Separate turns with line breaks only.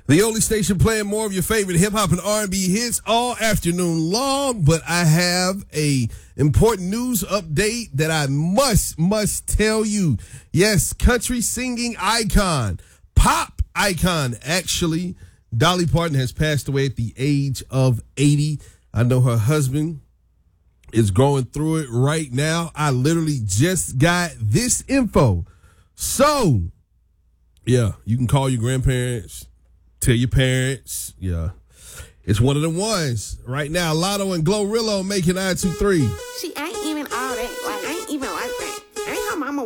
The only station playing more of your favorite hip hop and R&B hits all afternoon long, but I have a important news update that I must tell you. Yes, country singing icon, pop icon, actually, Dolly Parton has passed away at the age of 80. I know her husband is going through it right now. I literally just got this info. So, yeah, you can call your grandparents, tell your parents. Yeah, it's one of the ones right now. Lotto and Glorilla making 923.
She